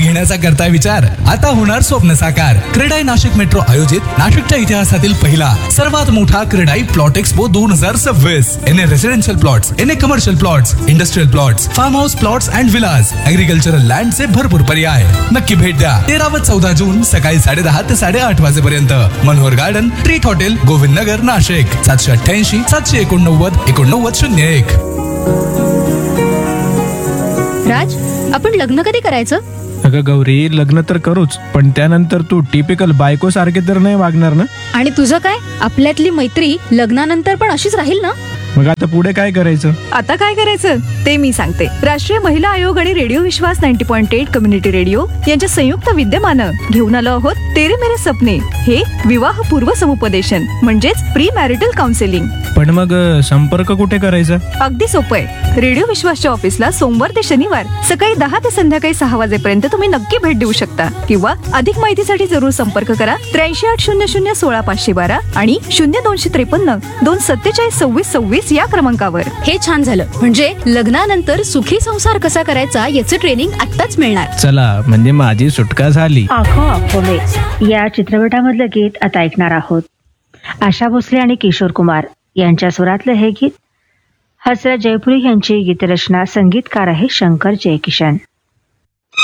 घेण्याचा करताय विचार? आता होणार स्वप्न साकार. क्रेडाई नाशिक मेट्रो आयोजित नाशिकच्या इतिहासातील पहिला सर्वात मोठा क्रेडाई प्लॉट एक्सपो 2026. याने रेसिडेन्शियल प्लॉट्स, याने commercial plots, industrial plots, form house plots and Vilas, agricultural लँडचे भरपूर पर्याय. नक्की भेट द्या. 13 व 14 जून सकाळी 10:30 ते 8:30 वाजेपर्यंत. Manohar garden, treat hotel, Govind Nagar, Nashik. 788 789 8901. राज, आपण लग्न कधी करायचं? अगं गौरी, लग्न तर करूच, पण त्यानंतर तू टिपिकल बायको सारखे तर नाही वागणार ना? आणि तुझं काय? आपल्यातली मैत्री लग्नानंतर पण अशीच राहील ना? मग आता पुढे काय करायचं? आता काय करायचं ते मी सांगते. राष्ट्रीय महिला आयोग आणि रेडिओ विश्वास 90.8 कम्युनिटी रेडिओ यांच्या संयुक्त विद्यमानं घेऊन आलो आहोत तेरे मेरे सपने, हे विवाह पूर्व समुपदेशन म्हणजेच प्री मॅरिटल काउन्सिलिंग. पण मग संपर्क कुठे करायचा? अगदी सोपं आहे. रेडिओ विश्वासच्या ऑफिसला सोमवार ते शनिवार सकाळी 10 ते संध्याकाळी 6 वाजेपर्यंत तुम्ही नक्की भेट देऊ शकता. किंवा अधिक माहितीसाठी जरूर संपर्क करा 83800016 आणि 0253 247 2626 या क्रमांकावर. हे छान झालं. म्हणजे लग्नानंतर सुखी संसार कसा करायचा याचं ट्रेनिंग आत्ताच मिळणार. चला, म्हणजे माझी सुटका झाली. आखो आखो में या चित्रपटामधलं गीत आता ऐकणार आहोत. आशा भोसले आणि किशोर कुमार यांच्या स्वरातलं हे गीत हसरत जयपुरी यांची गीतरचना, संगीतकार आहे शंकर जयकिशन.